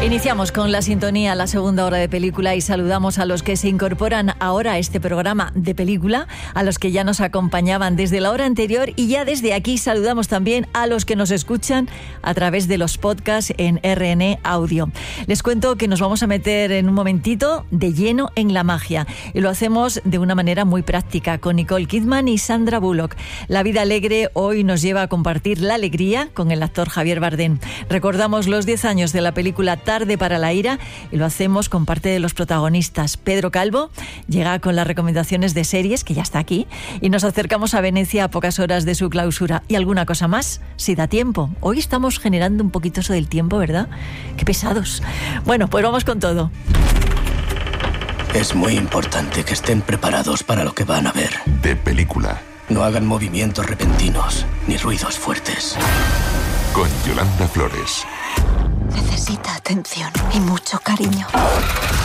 Iniciamos con la sintonía la segunda hora de película y saludamos a los que se incorporan ahora a este programa de película, a los que ya nos acompañaban desde la hora anterior y ya desde aquí saludamos también a los que nos escuchan a través de los podcasts en RN Audio. Les cuento que nos vamos a meter en un momentito de lleno en la magia y lo hacemos de una manera muy práctica con Nicole Kidman y Sandra Bullock. La vida alegre hoy nos lleva a compartir la alegría con el actor Javier Bardem. Recordamos los 10 años de la película Tarde para la ira y lo hacemos con parte de los protagonistas. Pedro Calvo llega con las recomendaciones de series, que ya está aquí, y nos acercamos a Venecia a pocas horas de su clausura. ¿Y alguna cosa más? Si da tiempo. Hoy estamos generando un poquito eso del tiempo, ¿verdad? Qué pesados. Bueno, pues vamos con todo. Es muy importante que estén preparados para lo que van a ver. De película. No hagan movimientos repentinos ni ruidos fuertes. Con Yolanda Flores. Necesita atención y mucho cariño.